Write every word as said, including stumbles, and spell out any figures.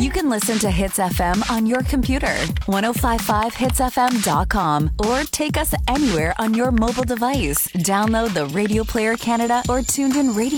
You can listen to Hits F M on your computer, ten fifty-five hits f m dot com, or take us anywhere on your mobile device. Download the Radio Player Canada or Tuned In Radio